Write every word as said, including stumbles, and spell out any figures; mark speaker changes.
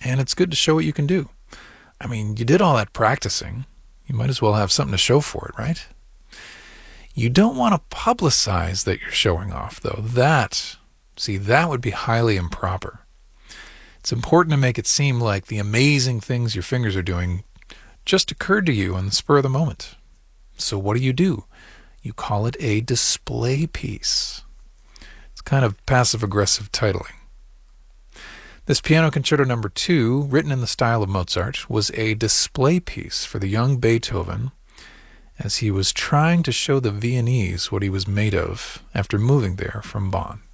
Speaker 1: and it's good to show what you can do. I mean, you did all that practicing. You might as well have something to show for it, right? You don't want to publicize that you're showing off, though. That, see, that would be highly improper. It's important to make it seem like the amazing things your fingers are doing just occurred to you on the spur of the moment. So what do you do? You call it a display piece. It's kind of passive-aggressive titling. This Piano Concerto Number two, written in the style of Mozart, was a display piece for the young Beethoven as he was trying to show the Viennese what he was made of after moving there from Bonn.